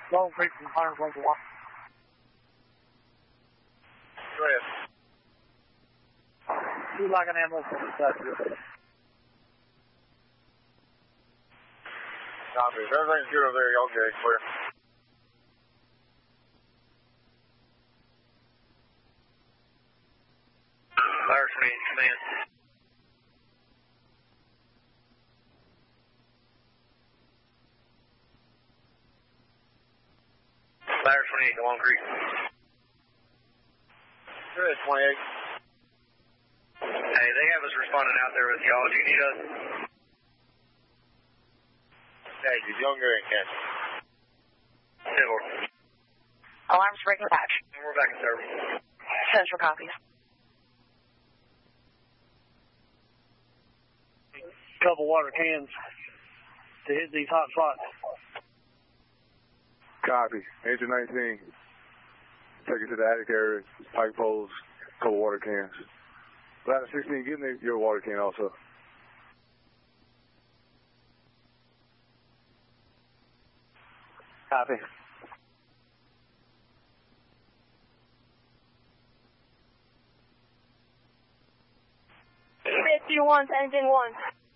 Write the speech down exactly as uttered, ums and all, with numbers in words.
Long Creek from Fire Point to Water. Go ahead. Feel like an ambulance on the side of you. Copy. Everything's good over there. Y'all good. Clear. Fire twenty-eight, command. Fire twenty-eight, Long Creek. Good, twenty-eight. Hey, they have us responding out there with y'all. Do you need us? Hey, you Younger and Kent. Civil. Alarms breaking patch. And we're back in service. Central copies. Couple water cans to hit these hot spots. Copy. Engine nineteen. Take it to the attic area. Pipe poles, couple water cans. Ladder sixteen, get in your water can also. Copy. fifty-one, engine one.